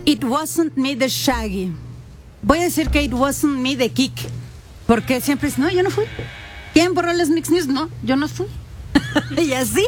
It Wasn't Me de Shaggy. Voy a decir que It Wasn't Me de Kick, porque siempre es, no, yo no fui. ¿Quién borró las Mix News? No, yo no fui. Y así.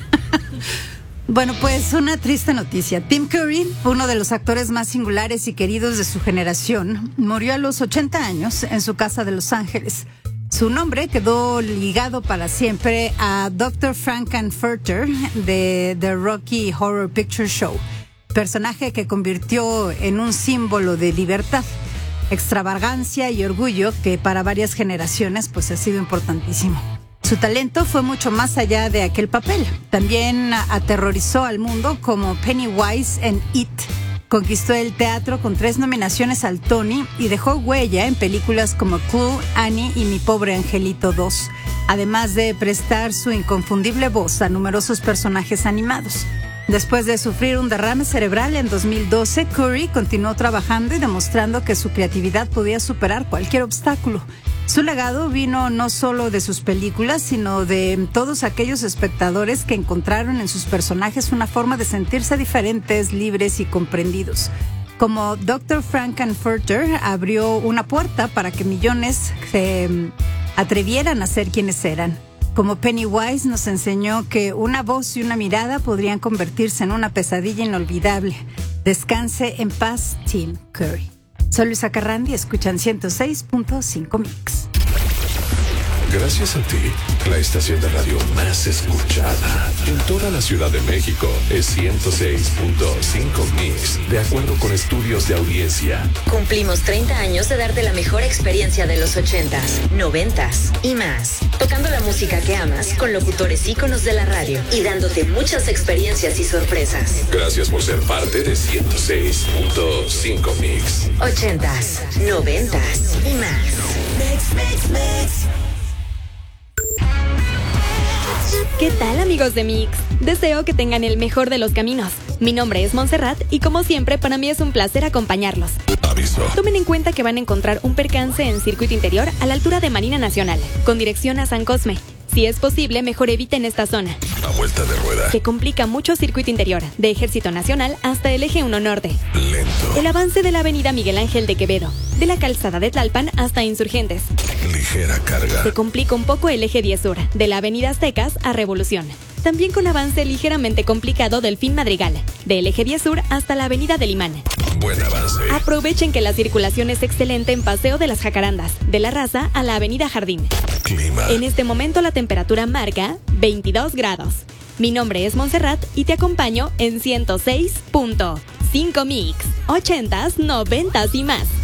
Bueno, pues una triste noticia. Tim Curry, uno de los actores más singulares y queridos de su generación, murió a los 80 años en su casa de Los Ángeles. Su nombre quedó ligado para siempre a Dr. Frank-N-Furter de The Rocky Horror Picture Show, personaje que convirtió en un símbolo de libertad, extravagancia y orgullo que para varias generaciones pues ha sido importantísimo. Su talento fue mucho más allá de aquel papel. También aterrorizó al mundo como Pennywise en It. Conquistó el teatro con 3 nominaciones al Tony y dejó huella en películas como Clue, Annie y Mi Pobre Angelito 2, además de prestar su inconfundible voz a numerosos personajes animados. Después de sufrir un derrame cerebral en 2012, Curry continuó trabajando y demostrando que su creatividad podía superar cualquier obstáculo. Su legado vino no solo de sus películas, sino de todos aquellos espectadores que encontraron en sus personajes una forma de sentirse diferentes, libres y comprendidos. Como Dr. Frank-N-Furter abrió una puerta para que millones se atrevieran a ser quienes eran. Como Pennywise nos enseñó que una voz y una mirada podrían convertirse en una pesadilla inolvidable. Descanse en paz, Tim Curry. Soy Luisa Carrandi, escuchan 106.5 Mix. Gracias a ti, la estación de radio más escuchada en toda la Ciudad de México es 106.5 Mix, de acuerdo con estudios de audiencia. Cumplimos 30 años de darte la mejor experiencia de los 80s, 90s y más. Tocando la música que amas con locutores íconos de la radio y dándote muchas experiencias y sorpresas. Gracias por ser parte de 106.5 Mix. 80s, 90s y más. Mix. ¿Qué tal, amigos de Mix? Deseo que tengan el mejor de los caminos. Mi nombre es Montserrat y como siempre para mí es un placer acompañarlos. Aviso. Tomen en cuenta que van a encontrar un percance en circuito interior a la altura de Marina Nacional, con dirección a San Cosme. Si es posible, mejor eviten esta zona. A vuelta de rueda. Que complica mucho circuito interior, de Ejército Nacional hasta el eje 1 Norte. Lento. El avance de la avenida Miguel Ángel de Quevedo, de la calzada de Tlalpan hasta Insurgentes. Ligera carga. Se complica un poco el eje 10 Sur, de la avenida Aztecas a Revolución. También con avance ligeramente complicado del Fin Madrigal, del eje 10 Sur hasta la avenida del Imán. Buen avance. Aprovechen que la circulación es excelente en Paseo de las Jacarandas, de la Raza a la avenida Jardín. Clima. En este momento la temperatura marca 22 grados. Mi nombre es Montserrat y te acompaño en 106.5 Mix, 80s, 90s y más.